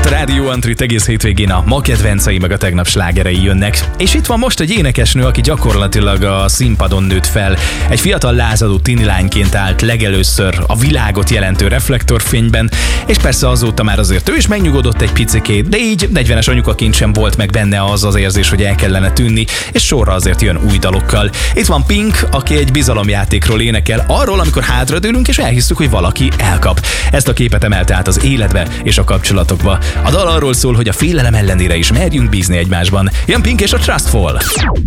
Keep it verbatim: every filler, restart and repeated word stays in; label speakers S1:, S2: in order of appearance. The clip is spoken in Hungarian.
S1: a Rádió Antrit egész hétvégén a ma kedvencei meg a tegnap slágerei jönnek. És itt van most egy énekesnő, aki gyakorlatilag a színpadon nőtt fel. Egy fiatal lázadó tini lányként állt legelőször a világot jelentő reflektorfényben, és persze azóta már azért ő is megnyugodott egy picikét, de így negyvenes anyukaként sem volt meg benne az az érzés, hogy el kellene tűnni, és sorra azért jön új dalokkal. Itt van Pink, aki egy bizalomjátékról énekel, arról, amikor hátradőlünk és elhisszük, hogy valaki elkap. Ezt a képet emelte át az életbe és a kapcsolatokba. A dal arról szól, hogy a félelem ellenére is merjünk bízni egymásban. Jön Pink és a Trustful.